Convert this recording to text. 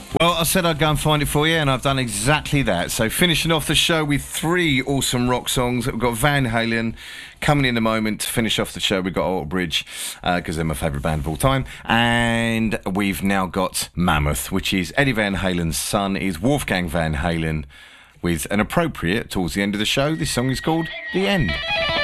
Well, I said I'd go and find it for you, and I've done exactly that. So finishing off the show with three awesome rock songs. We've got Van Halen coming in a moment to finish off the show. We've got Alter Bridge, because they're my favourite band of all time. And we've now got Mammoth, which is Eddie Van Halen's son, is Wolfgang Van Halen, with an appropriate, towards the end of the show, this song is called The End.